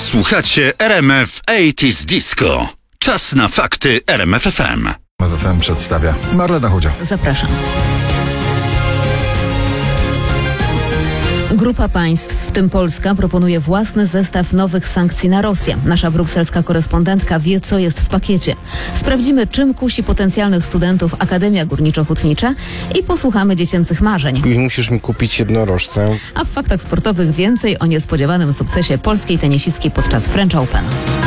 Słuchacie RMF 80s Disco. Czas na fakty RMF FM. RMF FM przedstawia Marlena Chudzio. Zapraszam. Grupa państw, w tym Polska, proponuje własny zestaw nowych sankcji na Rosję. Nasza brukselska korespondentka wie, co jest w pakiecie. Sprawdzimy, czym kusi potencjalnych studentów Akademia Górniczo-Hutnicza i posłuchamy dziecięcych marzeń. Musisz mi kupić jednorożcę. A w faktach sportowych więcej o niespodziewanym sukcesie polskiej tenisistki podczas French Open.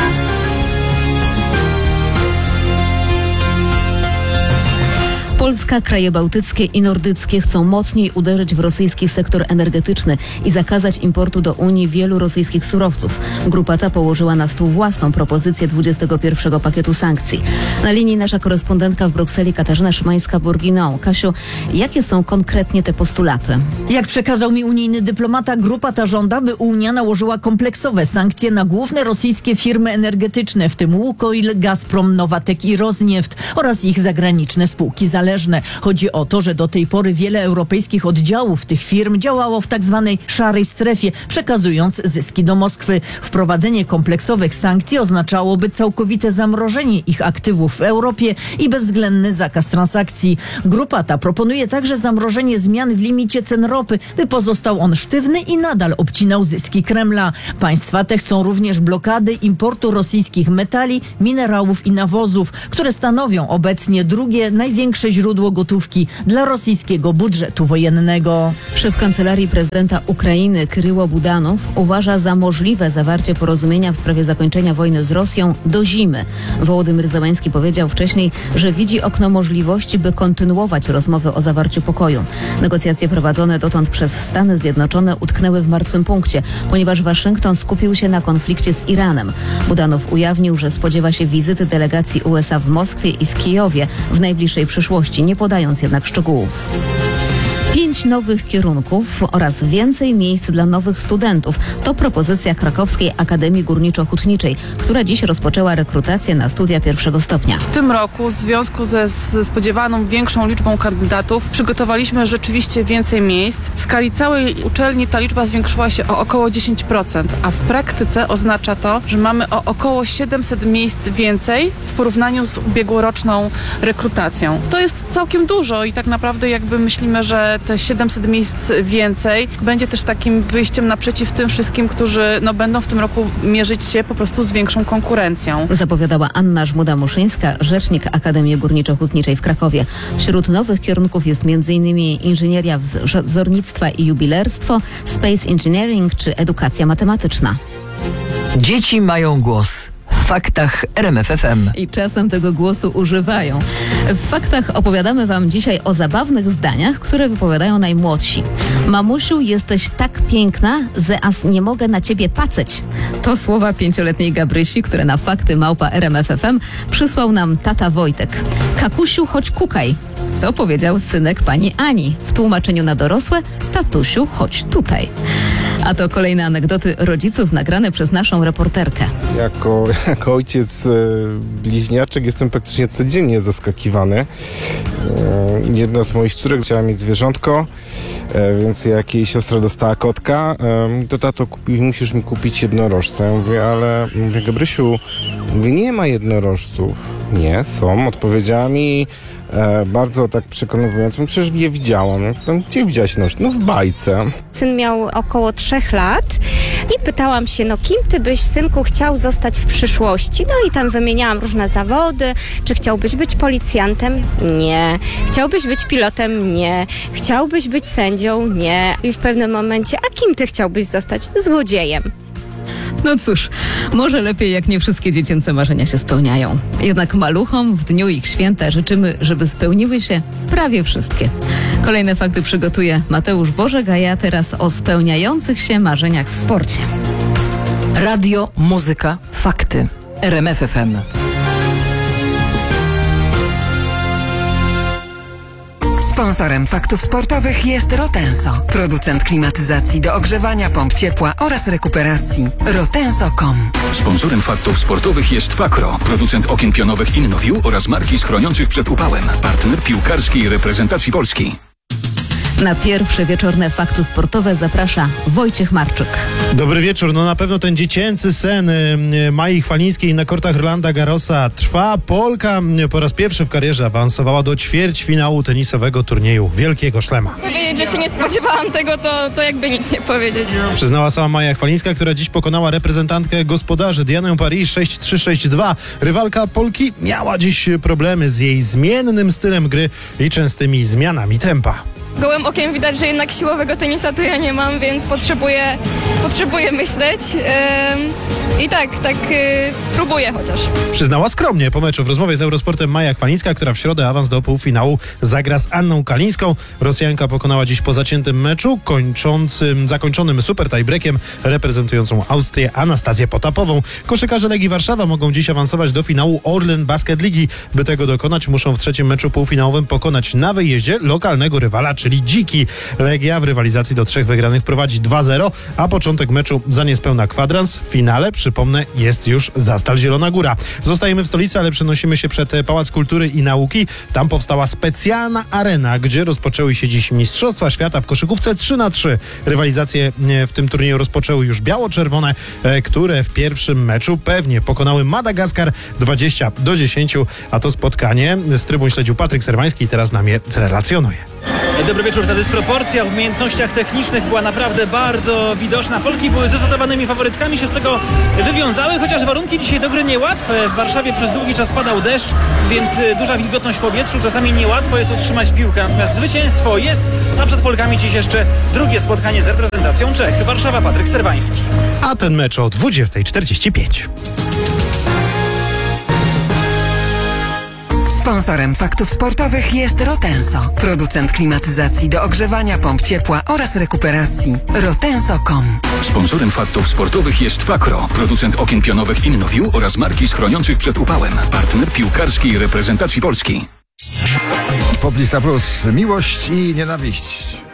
Polska, kraje bałtyckie i nordyckie chcą mocniej uderzyć w rosyjski sektor energetyczny i zakazać importu do Unii wielu rosyjskich surowców. Grupa ta położyła na stół własną propozycję 21 pakietu sankcji. Na linii nasza korespondentka w Brukseli Katarzyna Szymańska-Bourguignon. Kasiu, jakie są konkretnie te postulaty? Jak przekazał mi unijny dyplomata, grupa ta żąda, by Unia nałożyła kompleksowe sankcje na główne rosyjskie firmy energetyczne, w tym Łukoil, Gazprom, Nowatek i Rosnieft oraz ich zagraniczne spółki zależne. Chodzi o to, że do tej pory wiele europejskich oddziałów tych firm działało w tak zwanej szarej strefie, przekazując zyski do Moskwy. Wprowadzenie kompleksowych sankcji oznaczałoby całkowite zamrożenie ich aktywów w Europie i bezwzględny zakaz transakcji. Grupa ta proponuje także zamrożenie zmian w limicie cen ropy, by pozostał on sztywny i nadal obcinał zyski Kremla. Państwa te chcą również blokady importu rosyjskich metali, minerałów i nawozów, które stanowią obecnie drugie największe źródło gotówki dla rosyjskiego budżetu wojennego. Szef Kancelarii Prezydenta Ukrainy Kryło Budanow uważa za możliwe zawarcie porozumienia w sprawie zakończenia wojny z Rosją do zimy. Wołodymyr Zełański powiedział wcześniej, że widzi okno możliwości, by kontynuować rozmowy o zawarciu pokoju. Negocjacje prowadzone dotąd przez Stany Zjednoczone utknęły w martwym punkcie, ponieważ Waszyngton skupił się na konflikcie z Iranem. Budanow ujawnił, że spodziewa się wizyty delegacji USA w Moskwie i w Kijowie w najbliższej przyszłości, nie podając jednak szczegółów. 5 nowych kierunków oraz więcej miejsc dla nowych studentów. To propozycja Krakowskiej Akademii Górniczo-Hutniczej, która dziś rozpoczęła rekrutację na studia pierwszego stopnia. W tym roku w związku ze spodziewaną większą liczbą kandydatów przygotowaliśmy rzeczywiście więcej miejsc. W skali całej uczelni ta liczba zwiększyła się o około 10%, a w praktyce oznacza to, że mamy o około 700 miejsc więcej w porównaniu z ubiegłoroczną rekrutacją. To jest całkiem dużo i tak naprawdę jakby myślimy, że te 700 miejsc więcej będzie też takim wyjściem naprzeciw tym wszystkim, którzy będą w tym roku mierzyć się po prostu z większą konkurencją. Zapowiadała Anna Żmuda-Muszyńska, rzecznik Akademii Górniczo-Hutniczej w Krakowie. Wśród nowych kierunków jest m.in. inżynieria wzornictwa i jubilerstwo, space engineering czy edukacja matematyczna. Dzieci mają głos. W faktach RMF FM. I czasem tego głosu używają. W faktach opowiadamy Wam dzisiaj o zabawnych zdaniach, które wypowiadają najmłodsi. Mamusiu, jesteś tak piękna, że aż nie mogę na ciebie patrzeć. To słowa 5-letniej Gabrysi, które na fakty@RMF FM przysłał nam tata Wojtek. Kakusiu, chodź kukaj. To powiedział synek pani Ani. W tłumaczeniu na dorosłe, tatusiu, chodź tutaj. A to kolejne anegdoty rodziców nagrane przez naszą reporterkę. Jako ojciec bliźniaczek jestem praktycznie codziennie zaskakiwany. Jedna z moich córek chciała mieć zwierzątko, więc jak jej siostra dostała kotka, to tato, musisz mi kupić jednorożce. Mówię, Gabrysiu, nie ma jednorożców. Nie, są. Odpowiedziała mi bardzo tak przekonująco. Przecież je widziałam. Gdzie widziałaś noż? No w bajce. Syn miał około 3 lat i pytałam się, kim ty byś, synku, chciał zostać w przyszłości? No i tam wymieniałam różne zawody. Czy chciałbyś być policjantem? Nie. Chciałbyś być pilotem? Nie. Chciałbyś być sędzią? Nie. I w pewnym momencie, a kim ty chciałbyś zostać? Złodziejem. No cóż, może lepiej, jak nie wszystkie dziecięce marzenia się spełniają. Jednak maluchom w dniu ich święta życzymy, żeby spełniły się prawie wszystkie. Kolejne fakty przygotuje Mateusz Bożek, a ja teraz o spełniających się marzeniach w sporcie. Radio, muzyka, fakty. RMF FM. Sponsorem faktów sportowych jest Rotenso, producent klimatyzacji do ogrzewania, pomp ciepła oraz rekuperacji. Rotenso.com. Sponsorem faktów sportowych jest Fakro, producent okien pionowych InnoView oraz marki chroniących przed upałem. Partner piłkarskiej reprezentacji Polski. Na pierwsze wieczorne Fakty Sportowe zaprasza Wojciech Marczyk. Dobry wieczór. No na pewno ten dziecięcy sen Mai Chwalińskiej na kortach Rolanda Garrosa trwa. Polka po raz pierwszy w karierze awansowała do ćwierćfinału tenisowego turnieju Wielkiego Szlema. Powiedzieć, że się nie spodziewałam tego, to jakby nic nie powiedzieć. Przyznała sama Maja Chwalińska, która dziś pokonała reprezentantkę gospodarzy Dianę Paris 6-3-6-2. Rywalka Polki miała dziś problemy z jej zmiennym stylem gry i częstymi zmianami tempa. Gołym okiem widać, że jednak siłowego tenisa to ja nie mam, więc potrzebuję myśleć. I tak próbuję chociaż. Przyznała skromnie po meczu w rozmowie z Eurosportem Maja Chwalińska, która w środę awans do półfinału zagra z Anną Kalińską. Rosjanka pokonała dziś po zaciętym meczu zakończonym super tiebreakiem reprezentującą Austrię Anastazję Potapową. Koszykarze Legii Warszawa mogą dziś awansować do finału Orlen Basket Ligi. By tego dokonać, muszą w trzecim meczu półfinałowym pokonać na wyjeździe lokalnego rywala, czyli Dziki. Legia w rywalizacji do 3 wygranych prowadzi 2-0, a początek meczu za niespełna kwadrans. W finale, przypomnę, jest już Zastal Zielona Góra. Zostajemy w stolicy, ale przenosimy się przed Pałac Kultury i Nauki. Tam powstała specjalna arena, gdzie rozpoczęły się dziś Mistrzostwa Świata w koszykówce 3x3. Rywalizację w tym turnieju rozpoczęły już biało-czerwone, które w pierwszym meczu pewnie pokonały Madagaskar 20-10, a to spotkanie z trybun śledził Patryk Serwański i teraz nam je zrelacjonuje. Dobry wieczór. Ta dysproporcja w umiejętnościach technicznych była naprawdę bardzo widoczna. Polki były zdecydowanymi faworytkami, się z tego wywiązały, chociaż warunki dzisiaj do gry niełatwe. W Warszawie przez długi czas padał deszcz, więc duża wilgotność w powietrzu. Czasami niełatwo jest utrzymać piłkę. Natomiast zwycięstwo jest, a przed Polkami dziś jeszcze drugie spotkanie z reprezentacją Czech. Warszawa, Patryk Serwański. A ten mecz o 20:45. Sponsorem Faktów Sportowych jest Rotenso, producent klimatyzacji do ogrzewania, pomp ciepła oraz rekuperacji. Rotenso.com. Sponsorem Faktów Sportowych jest Fakro, producent okien pionowych InnoView oraz marki chroniących przed upałem. Partner piłkarskiej reprezentacji Polski. Poplista Plus. Miłość i nienawiść.